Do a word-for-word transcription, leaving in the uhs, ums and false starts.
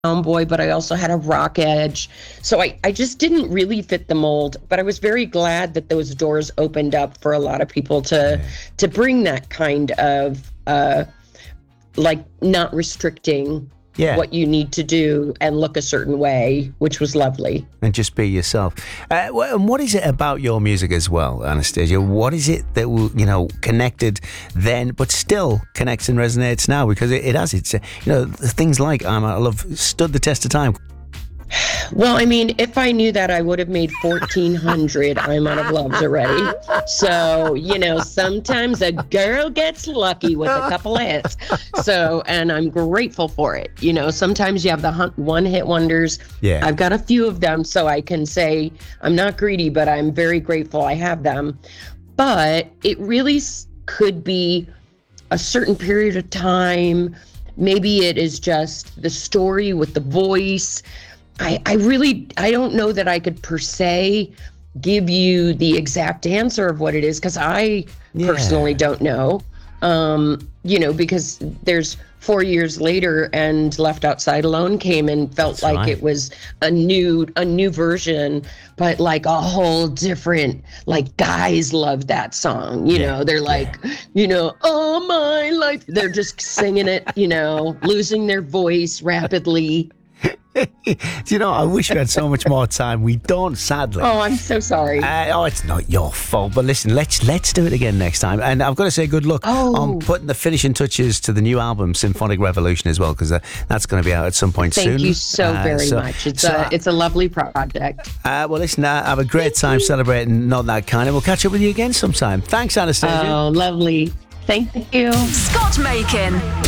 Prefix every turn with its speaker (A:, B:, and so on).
A: tomboy, but I also had a rock edge. So I, I just didn't really fit the mold, but I was very glad that those doors opened up for a lot of people to
B: Yeah.
A: to bring that kind of uh like not restricting
B: Yeah.
A: what you need to do and look a certain way, which was lovely.
B: And just be yourself. Uh, wh- and what is it about your music as well, Anastasia? What is it that, will, you know, connected then, but still connects and resonates now? Because it, it has. It's, uh, you know, things like um, I love stood the test of time.
A: Well, I mean, if I knew that, I would have made fourteen hundred I'm Out of Loves already. So, you know, sometimes a girl gets lucky with a couple of hits. So, and I'm grateful for it. You know, sometimes you have the hun- one hit wonders.
B: Yeah.
A: I've got a few of them, so I can say I'm not greedy, but I'm very grateful I have them. But it really s- could be a certain period of time. Maybe it is just the story with the voice. I, I really, I don't know that I could per se give you the exact answer of what it is, because I
B: Yeah.
A: personally don't know. Um, you know, because there's four years later and Left Outside Alone came and felt
B: That's
A: like
B: right.
A: it was a new, a new version, but like a whole different, like guys love that song, you
B: Yeah,
A: know, they're like, you know, oh my life. They're just singing it, you know, losing their voice rapidly.
B: Do you know, I wish we had so much more time. We don't, sadly.
A: Oh, I'm so sorry.
B: Uh, oh, it's not your fault. But listen, let's let's do it again next time. And I've got to say good luck
A: Oh.
B: on putting the finishing touches to the new album, Symphonic Revolution, as well, because uh, that's going to be out at some point
A: Thank
B: soon.
A: you so
B: Uh,
A: very
B: so-
A: much. It's
B: so,
A: a it's a lovely project.
B: uh, well, listen, uh, have a great time celebrating Not That Kind, and we'll catch up with you again sometime. Thanks, Anastasia.
A: Oh, lovely. Thank you.
C: Scott Makin.